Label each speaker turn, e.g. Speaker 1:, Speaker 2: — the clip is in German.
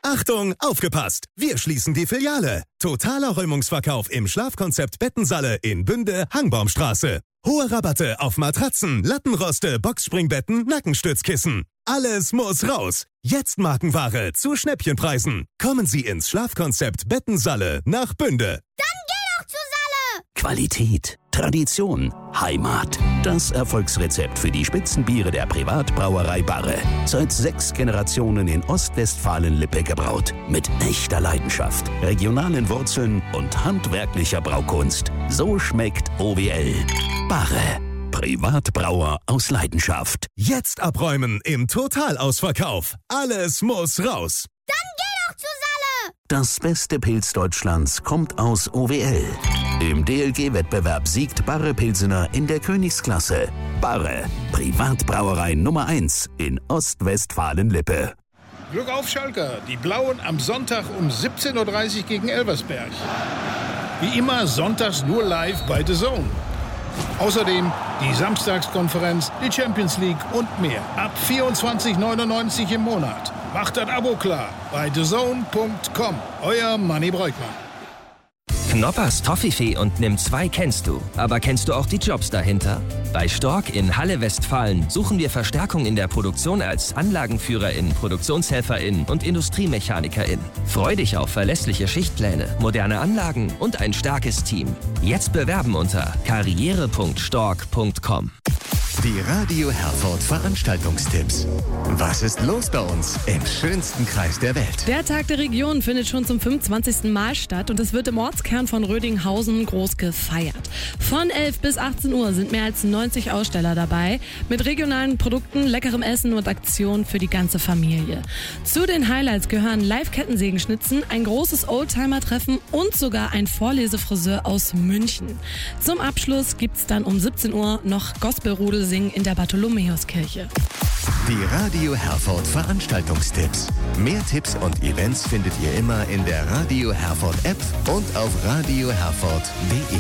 Speaker 1: Achtung, aufgepasst! Wir schließen die Filiale. Totaler Räumungsverkauf im Schlafkonzept Bettensalle in Bünde, Hangbaumstraße. Hohe Rabatte auf Matratzen, Lattenroste, Boxspringbetten, Nackenstützkissen. Alles muss raus. Jetzt Markenware zu Schnäppchenpreisen. Kommen Sie ins Schlafkonzept Bettensalle nach Bünde.
Speaker 2: Dann geh doch zu Salle!
Speaker 3: Qualität, Tradition, Heimat. Das Erfolgsrezept für die Spitzenbiere der Privatbrauerei Barre. Seit 6 Generationen in Ostwestfalen-Lippe gebraut. Mit echter Leidenschaft, regionalen Wurzeln und handwerklicher Braukunst. So schmeckt OWL. Barre. Privatbrauer aus Leidenschaft.
Speaker 1: Jetzt abräumen im Totalausverkauf. Alles muss raus.
Speaker 2: Dann geh doch zu Salle!
Speaker 3: Das beste Pilz Deutschlands kommt aus OWL. Im DLG-Wettbewerb siegt Barre Pilsener in der Königsklasse. Barre, Privatbrauerei Nummer 1 in Ostwestfalen-Lippe.
Speaker 4: Glück auf, Schalker. Die Blauen am Sonntag um 17:30 Uhr gegen Elversberg. Wie immer sonntags nur live bei The Zone. Außerdem die Samstagskonferenz, die Champions League und mehr. Ab 24,99 € im Monat. Macht das Abo klar bei thezone.com. Euer Manni Breukmann.
Speaker 5: Knoppers Toffifee und Nimm 2 kennst du. Aber kennst du auch die Jobs dahinter? Bei Stork in Halle Westfalen suchen wir Verstärkung in der Produktion als AnlagenführerIn, ProduktionshelferIn und IndustriemechanikerIn. Freu dich auf verlässliche Schichtpläne, moderne Anlagen und ein starkes Team. Jetzt bewerben unter karriere.stork.com.
Speaker 6: Die Radio Herford Veranstaltungstipps. Was ist los bei uns im schönsten Kreis der Welt?
Speaker 7: Der Tag der Region findet schon zum 25. Mal statt und es wird im Ortskern von Rödinghausen groß gefeiert. Von 11 bis 18 Uhr sind mehr als 90 Aussteller dabei mit regionalen Produkten, leckerem Essen und Aktionen für die ganze Familie. Zu den Highlights gehören Live-Kettensägenschnitzen, ein großes Oldtimer-Treffen und sogar ein Vorlesefriseur aus München. Zum Abschluss gibt's dann um 17 Uhr noch Gospelrudel singen in der Bartholomäuskirche.
Speaker 6: Die Radio Herford Veranstaltungstipps. Mehr Tipps und Events findet ihr immer in der Radio Herford App und auf radioherford.de.